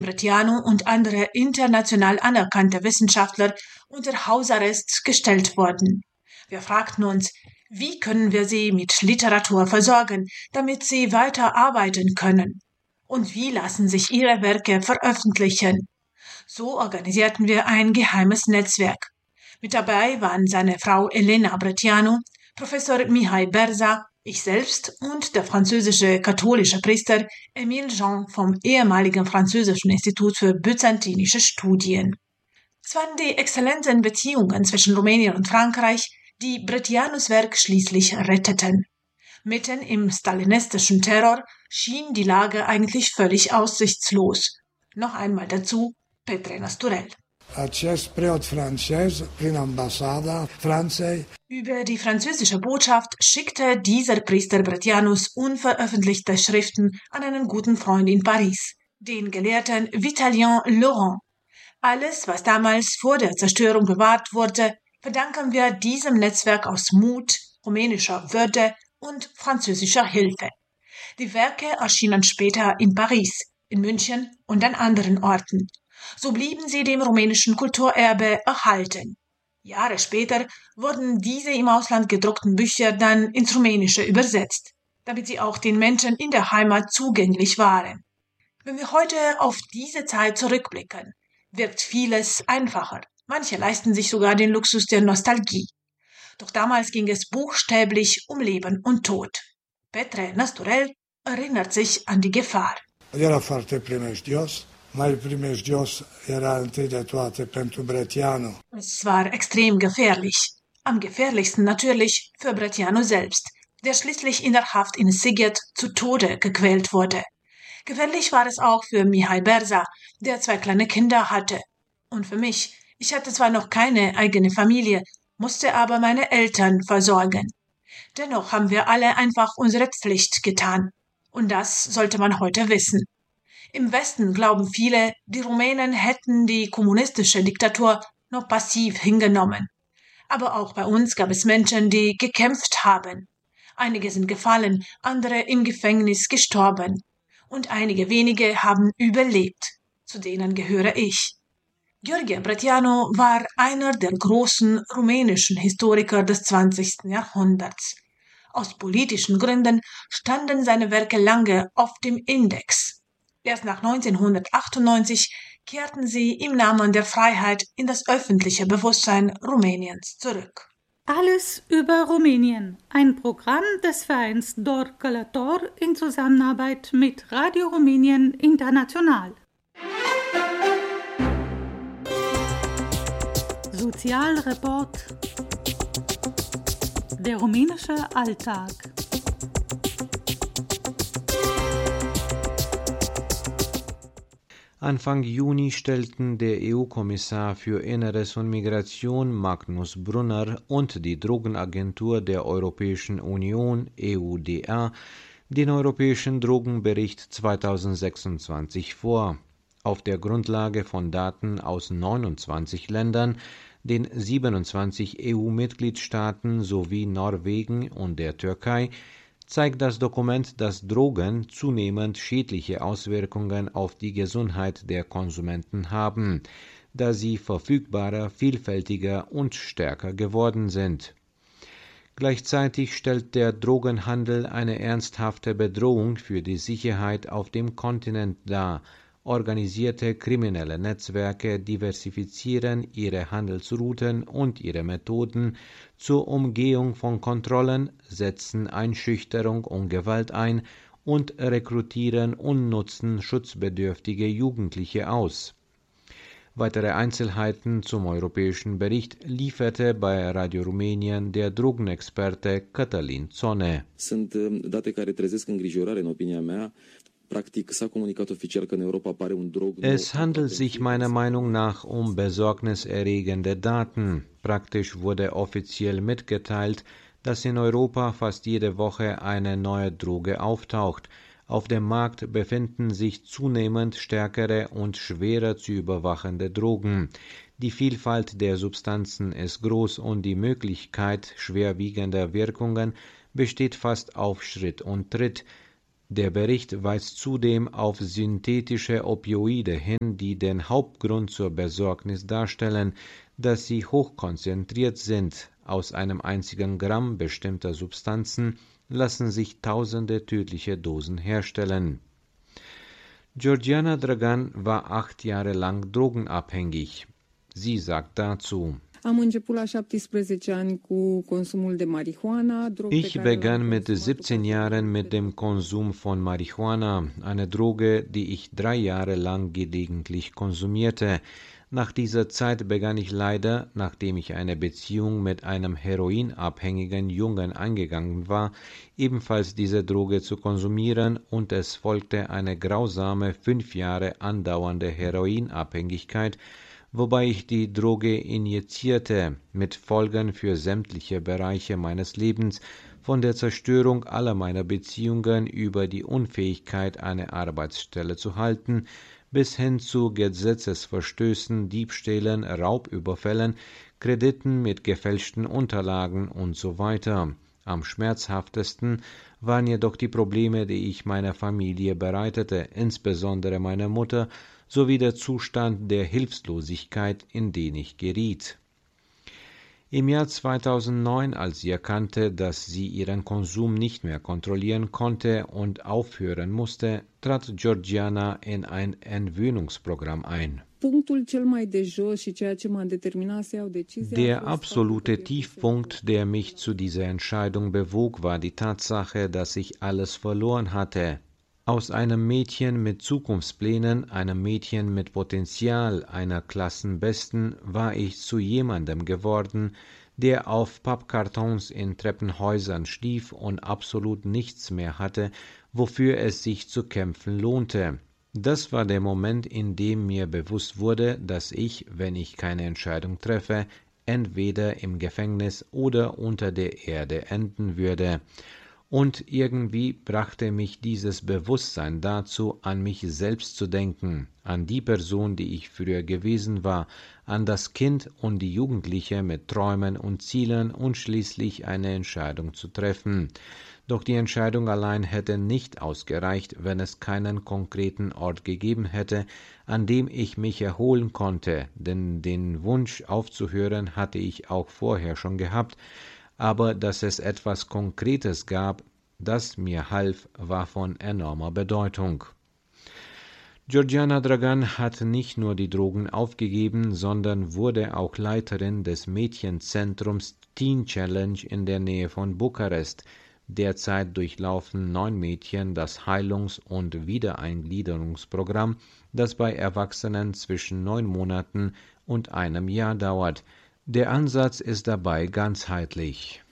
Brătianu und andere international anerkannte Wissenschaftler unter Hausarrest gestellt wurden. Wir fragten uns, wie können wir sie mit Literatur versorgen, damit sie weiter arbeiten können? Und wie lassen sich ihre Werke veröffentlichen? So organisierten wir ein geheimes Netzwerk. Mit dabei waren seine Frau Elena Brătianu, Professor Mihai Berza, ich selbst und der französische katholische Priester Émile Jean vom ehemaligen Französischen Institut für byzantinische Studien. Es waren die exzellenten Beziehungen zwischen Rumänien und Frankreich, die Brătianus Werk schließlich retteten. Mitten im stalinistischen Terror schien die Lage eigentlich völlig aussichtslos. Noch einmal dazu Petre Nasturel. Über die französische Botschaft schickte dieser Priester Brătianus unveröffentlichte Schriften an einen guten Freund in Paris, den Gelehrten Vitalien Laurent. Alles, was damals vor der Zerstörung bewahrt wurde, verdanken wir diesem Netzwerk aus Mut, rumänischer Würde und französischer Hilfe. Die Werke erschienen später in Paris, in München und an anderen Orten. So blieben sie dem rumänischen Kulturerbe erhalten. Jahre später wurden diese im Ausland gedruckten Bücher dann ins Rumänische übersetzt, damit sie auch den Menschen in der Heimat zugänglich waren. Wenn wir heute auf diese Zeit zurückblicken, wirkt vieles einfacher. Manche leisten sich sogar den Luxus der Nostalgie. Doch damals ging es buchstäblich um Leben und Tod. Petre Nasturel erinnert sich an die Gefahr. Era foarte primejdios. Mai primejdios era întâi de toate pentru Brătianu. Es war extrem gefährlich. Am gefährlichsten natürlich für Brătianu selbst, der schließlich in der Haft in Sighet zu Tode gequält wurde. Gefährlich war es auch für Mihai Berza, der 2 kleine Kinder hatte. Und für mich, ich hatte zwar noch keine eigene Familie, musste aber meine Eltern versorgen. Dennoch haben wir alle einfach unsere Pflicht getan. Und das sollte man heute wissen. Im Westen glauben viele, die Rumänen hätten die kommunistische Diktatur nur passiv hingenommen. Aber auch bei uns gab es Menschen, die gekämpft haben. Einige sind gefallen, andere im Gefängnis gestorben. Und einige wenige haben überlebt. Zu denen gehöre ich. Gheorghe Brătianu war einer der großen rumänischen Historiker des 20. Jahrhunderts. Aus politischen Gründen standen seine Werke lange auf dem Index. Erst nach 1998 kehrten sie im Namen der Freiheit in das öffentliche Bewusstsein Rumäniens zurück. Alles über Rumänien, ein Programm des Vereins Dor Călător in Zusammenarbeit mit Radio Rumänien International. Sozialreport. Der rumänische Alltag. Anfang Juni stellten der EU-Kommissar für Inneres und Migration Magnus Brunner und die Drogenagentur der Europäischen Union EUDR den Europäischen Drogenbericht 2026 vor. Auf der Grundlage von Daten aus 29 Ländern, den 27 EU-Mitgliedstaaten sowie Norwegen und der Türkei, zeigt das Dokument, dass Drogen zunehmend schädliche Auswirkungen auf die Gesundheit der Konsumenten haben, da sie verfügbarer, vielfältiger und stärker geworden sind. Gleichzeitig stellt der Drogenhandel eine ernsthafte Bedrohung für die Sicherheit auf dem Kontinent dar. Organisierte kriminelle Netzwerke diversifizieren ihre Handelsrouten und ihre Methoden zur Umgehung von Kontrollen, setzen Einschüchterung und Gewalt ein und rekrutieren und nutzen schutzbedürftige Jugendliche aus. Weitere Einzelheiten zum europäischen Bericht lieferte bei Radio Rumänien der Drogenexperte Cătălin Țone. Sunt date care trezesc îngrijorare în opinia mea. Es handelt sich meiner Meinung nach um besorgniserregende Daten. Praktisch wurde offiziell mitgeteilt, dass in Europa fast jede Woche eine neue Droge auftaucht. Auf dem Markt befinden sich zunehmend stärkere und schwerer zu überwachende Drogen. Die Vielfalt der Substanzen ist groß und die Möglichkeit schwerwiegender Wirkungen besteht fast auf Schritt und Tritt. Der Bericht weist zudem auf synthetische Opioide hin, die den Hauptgrund zur Besorgnis darstellen, dass sie hochkonzentriert sind. Aus einem einzigen Gramm bestimmter Substanzen lassen sich tausende tödliche Dosen herstellen. Georgiana Dragan war 8 Jahre lang drogenabhängig. Sie sagt dazu: Ich begann mit 17 Jahren mit dem Konsum von Marihuana, eine Droge, die ich 3 Jahre lang gelegentlich konsumierte. Nach dieser Zeit begann ich leider, nachdem ich eine Beziehung mit einem heroinabhängigen Jungen eingegangen war, ebenfalls diese Droge zu konsumieren, und es folgte eine grausame 5 Jahre andauernde Heroinabhängigkeit, wobei ich die Droge injizierte, mit Folgen für sämtliche Bereiche meines Lebens, von der Zerstörung aller meiner Beziehungen über die Unfähigkeit, eine Arbeitsstelle zu halten, bis hin zu Gesetzesverstößen, Diebstählen, Raubüberfällen, Krediten mit gefälschten Unterlagen und so weiter. Am schmerzhaftesten waren jedoch die Probleme, die ich meiner Familie bereitete, insbesondere meiner Mutter, sowie der Zustand der Hilflosigkeit, in den ich geriet. Im Jahr 2009, als sie erkannte, dass sie ihren Konsum nicht mehr kontrollieren konnte und aufhören musste, trat Georgiana in ein Entwöhnungsprogramm ein. Der absolute Tiefpunkt, der mich zu dieser Entscheidung bewog, war die Tatsache, dass ich alles verloren hatte. Aus einem Mädchen mit Zukunftsplänen, einem Mädchen mit Potenzial, einer Klassenbesten, war ich zu jemandem geworden, der auf Pappkartons in Treppenhäusern schlief und absolut nichts mehr hatte, wofür es sich zu kämpfen lohnte. Das war der Moment, in dem mir bewusst wurde, dass ich, wenn ich keine Entscheidung treffe, entweder im Gefängnis oder unter der Erde enden würde. Und irgendwie brachte mich dieses Bewusstsein dazu, an mich selbst zu denken, an die Person, die ich früher gewesen war, an das Kind und die Jugendliche mit Träumen und Zielen und schließlich eine Entscheidung zu treffen. Doch die Entscheidung allein hätte nicht ausgereicht, wenn es keinen konkreten Ort gegeben hätte, an dem ich mich erholen konnte, denn den Wunsch aufzuhören hatte ich auch vorher schon gehabt, aber dass es etwas Konkretes gab, das mir half, war von enormer Bedeutung. Georgiana Dragan hat nicht nur die Drogen aufgegeben, sondern wurde auch Leiterin des Mädchenzentrums Teen Challenge in der Nähe von Bukarest. Derzeit durchlaufen 9 Mädchen das Heilungs- und Wiedereingliederungsprogramm, das bei Erwachsenen zwischen 9 Monaten und einem Jahr dauert. Der Ansatz ist dabei ganzheitlich.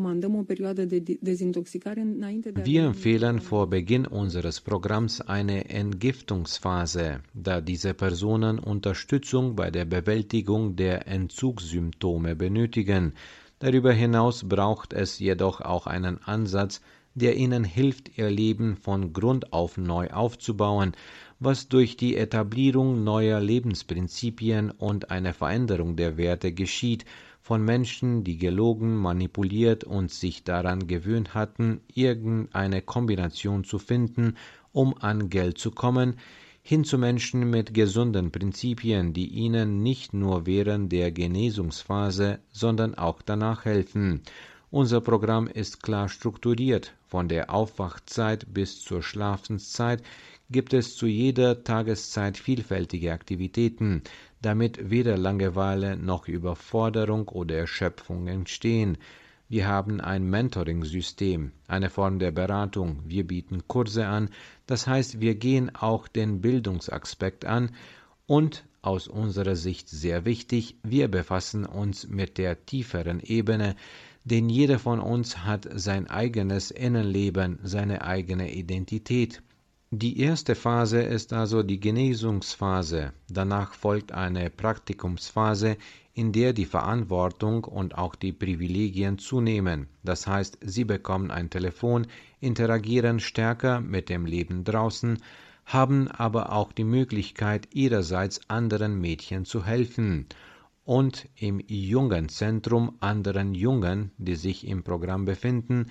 Wir empfehlen vor Beginn unseres Programms eine Entgiftungsphase, da diese Personen Unterstützung bei der Bewältigung der Entzugssymptome benötigen. Darüber hinaus braucht es jedoch auch einen Ansatz, der ihnen hilft, ihr Leben von Grund auf neu aufzubauen, was durch die Etablierung neuer Lebensprinzipien und eine Veränderung der Werte geschieht, von Menschen, die gelogen, manipuliert und sich daran gewöhnt hatten, irgendeine Kombination zu finden, um an Geld zu kommen, hin zu Menschen mit gesunden Prinzipien, die ihnen nicht nur während der Genesungsphase, sondern auch danach helfen. Unser Programm ist klar strukturiert. Von der Aufwachzeit bis zur Schlafenszeit gibt es zu jeder Tageszeit vielfältige Aktivitäten, damit weder Langeweile noch Überforderung oder Erschöpfung entstehen. Wir haben ein Mentoring-System, eine Form der Beratung. Wir bieten Kurse an, das heißt, wir gehen auch den Bildungsaspekt an und, aus unserer Sicht sehr wichtig, wir befassen uns mit der tieferen Ebene, denn jeder von uns hat sein eigenes Innenleben, seine eigene Identität. Die erste Phase ist also die Genesungsphase. Danach folgt eine Praktikumsphase, in der die Verantwortung und auch die Privilegien zunehmen. Das heißt, sie bekommen ein Telefon, interagieren stärker mit dem Leben draußen, haben aber auch die Möglichkeit, ihrerseits anderen Mädchen zu helfen und im Jungenzentrum anderen Jungen, die sich im Programm befinden,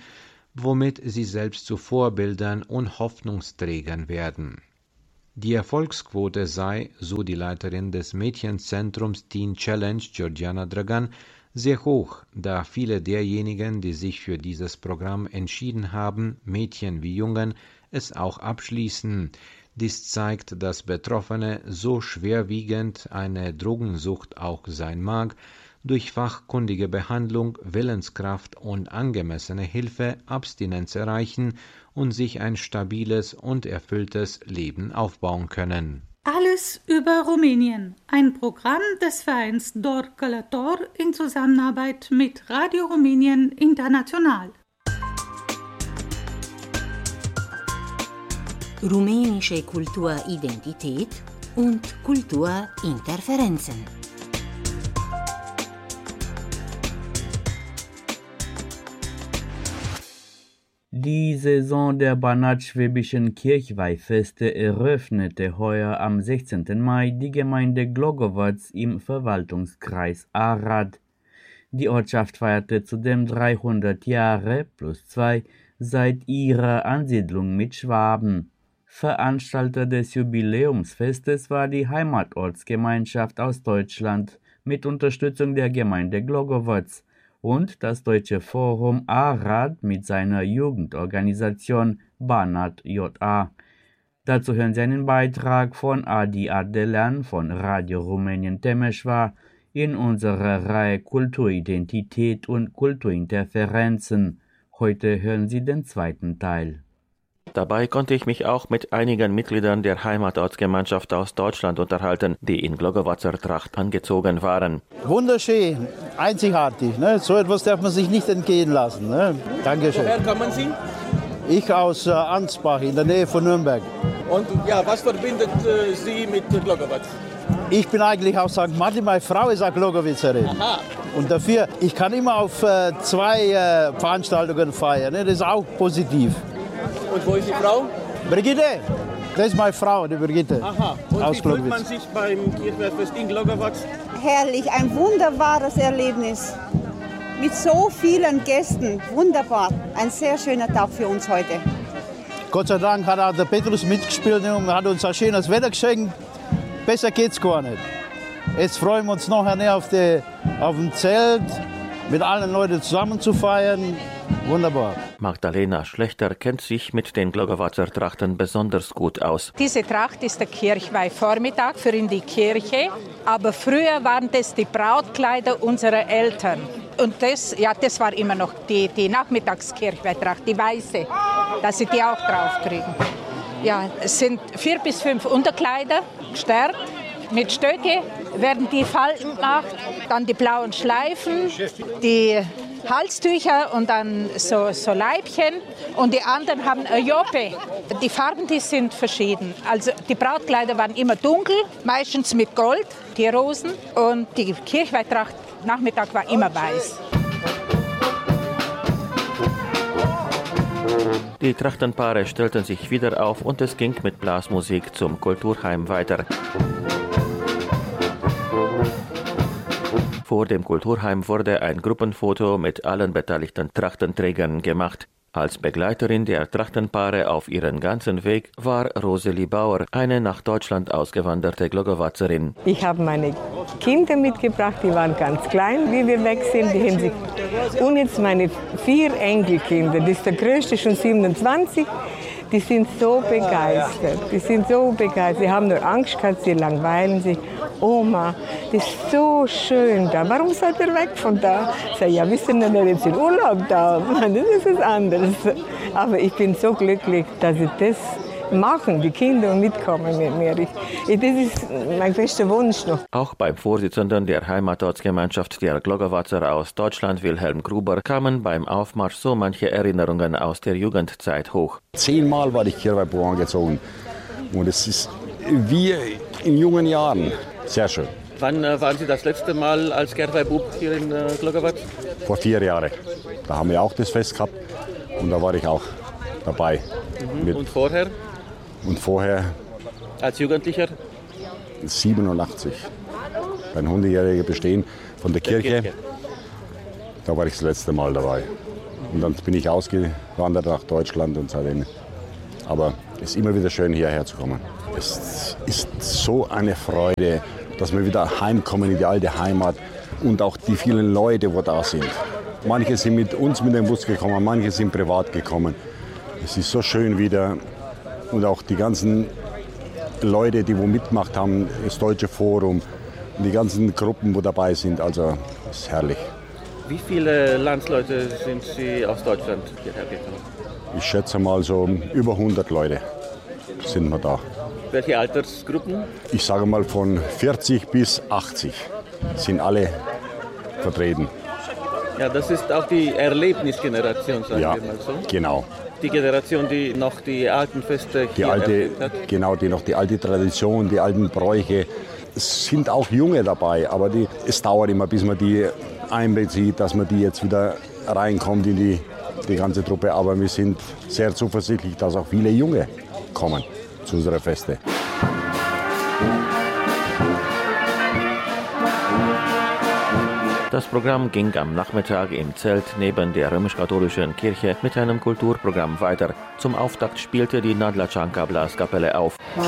womit sie selbst zu Vorbildern und Hoffnungsträgern werden. Die Erfolgsquote sei, so die Leiterin des Mädchenzentrums Teen Challenge, Georgiana Dragan, sehr hoch, da viele derjenigen, die sich für dieses Programm entschieden haben, Mädchen wie Jungen, es auch abschließen. Dies zeigt, dass Betroffene, so schwerwiegend eine Drogensucht auch sein mag, durch fachkundige Behandlung, Willenskraft und angemessene Hilfe Abstinenz erreichen und sich ein stabiles und erfülltes Leben aufbauen können. Alles über Rumänien, ein Programm des Vereins Dor Călător in Zusammenarbeit mit Radio Rumänien International. Rumänische Kulturidentität und Kulturinterferenzen. Die Saison der Banat-Schwäbischen Kirchweihfeste eröffnete heuer am 16. Mai die Gemeinde Glogowatz im Verwaltungskreis Arad. Die Ortschaft feierte zudem 300 Jahre plus 2 seit ihrer Ansiedlung mit Schwaben. Veranstalter des Jubiläumsfestes war die Heimatortsgemeinschaft aus Deutschland mit Unterstützung der Gemeinde Glogowatz und das Deutsche Forum Arad mit seiner Jugendorganisation Banat JA. Dazu hören Sie einen Beitrag von Adi Ardelan von Radio Rumänien Temeschwar in unserer Reihe Kulturidentität und Kulturinterferenzen. Heute hören Sie den zweiten Teil. Dabei konnte ich mich auch mit einigen Mitgliedern der Heimatortsgemeinschaft aus Deutschland unterhalten, die in Glogowatzer Tracht angezogen waren. Wunderschön, einzigartig. Ne? So etwas darf man sich nicht entgehen lassen. Ne? Dankeschön. Woher kommen Sie? Ich aus Ansbach in der Nähe von Nürnberg. Und ja, was verbindet Sie mit Glogowatz? Ich bin eigentlich aus St. Martin, meine Frau ist auch Glogowitzerin. Aha. Und dafür, ich kann immer auf 2 Veranstaltungen feiern. Ne? Das ist auch positiv. Und wo ist die Frau? Brigitte, das ist meine Frau, die Brigitte. Aha. Und aus wie fühlt man sich beim Kirchweihfest in Glogowatz? Herrlich, ein wunderbares Erlebnis. Mit so vielen Gästen, wunderbar. Ein sehr schöner Tag für uns heute. Gott sei Dank hat auch der Petrus mitgespielt und hat uns ein schönes Wetter geschenkt. Besser geht's gar nicht. Jetzt freuen wir uns nachher auf dem Zelt, mit allen Leuten zusammen zu feiern. Wunderbar. Magdalena Schlechter kennt sich mit den Glogowatzer Trachten besonders gut aus. Diese Tracht ist der Kirchweihvormittag für in die Kirche, aber früher waren das die Brautkleider unserer Eltern. Und das war immer noch die Nachmittagskirchweihtracht, die weiße, dass sie die auch drauf kriegen. Ja, es sind 4 bis 5 Unterkleider, gestärkt. Mit Stöcke werden die Falten gemacht, dann die blauen Schleifen, die Halstücher und dann so Leibchen und die anderen haben eine Joppe. Die Farben, die sind verschieden. Also die Brautkleider waren immer dunkel, meistens mit Gold, die Rosen, und die Kirchweihtracht Nachmittag war immer weiß. Die Trachtenpaare stellten sich wieder auf und es ging mit Blasmusik zum Kulturheim weiter. Vor dem Kulturheim wurde ein Gruppenfoto mit allen beteiligten Trachtenträgern gemacht. Als Begleiterin der Trachtenpaare auf ihren ganzen Weg war Roseli Bauer, eine nach Deutschland ausgewanderte Glogowatzerin. Ich habe meine Kinder mitgebracht, die waren ganz klein, wie wir weg sind. Und jetzt meine 4 Enkelkinder, das ist der größte, schon 27. Die sind so begeistert, Sie haben nur Angst gehabt, sie langweilen sich. Oma, das ist so schön da. Warum seid ihr weg von da? Ich sage, ja, wir sind ja jetzt in Urlaub da. Das ist was anderes. Aber ich bin so glücklich, dass sie das machen, die Kinder, und mitkommen mit mir. Das ist mein größter Wunsch noch. Auch beim Vorsitzenden der Heimatortsgemeinschaft der Glogowatzer aus Deutschland, Wilhelm Gruber, kamen beim Aufmarsch so manche Erinnerungen aus der Jugendzeit hoch. 10-mal war ich Kirchweihbuch angezogen. Und es ist wie in jungen Jahren. Sehr schön. Wann waren Sie das letzte Mal als Kirchweihbub hier in Glogowatz? Vor 4 Jahren. Da haben wir auch das Fest gehabt und da war ich auch dabei. Und vorher? Und vorher? Als Jugendlicher? 87. Ein 100-jähriger Bestehen von der Kirche. Da war ich das letzte Mal dabei. Und dann bin ich ausgewandert nach Deutschland und seitdem. Aber es ist immer wieder schön, hierher zu kommen. Es ist so eine Freude, dass wir wieder heimkommen in die alte Heimat und auch die vielen Leute, die da sind. Manche sind mit uns mit dem Bus gekommen, manche sind privat gekommen. Es ist so schön wieder und auch die ganzen Leute, die wo mitgemacht haben, das Deutsche Forum, die ganzen Gruppen, wo dabei sind, also es ist herrlich. Wie viele Landsleute sind Sie aus Deutschland hierher gekommen? Ich schätze mal so über 100 Leute sind wir da. Welche Altersgruppen? Ich sage mal von 40 bis 80 sind alle vertreten. Ja, das ist auch die Erlebnisgeneration, sagen wir mal so. Genau. Die Generation, die noch die alten Feste hier erlebt hat. Genau, die noch die alte Tradition, die alten Bräuche. Es sind auch Junge dabei, aber es dauert immer, bis man die einbezieht, dass man die jetzt wieder reinkommt in die ganze Truppe. Aber wir sind sehr zuversichtlich, dass auch viele Junge kommen zu unseren Feste. Das Programm ging am Nachmittag im Zelt neben der römisch-katholischen Kirche mit einem Kulturprogramm weiter. Zum Auftakt spielte die Nadlačanka Blaskapelle auf.